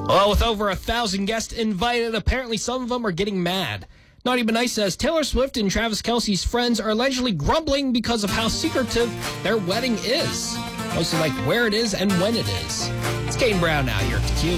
Well, with over 1,000 guests invited, apparently some of them are getting mad. Naughty But Nice says Taylor Swift and Travis Kelce's friends are allegedly grumbling because of how secretive their wedding is. Mostly like where it is and when it is. It's Kane Brown now here at Q.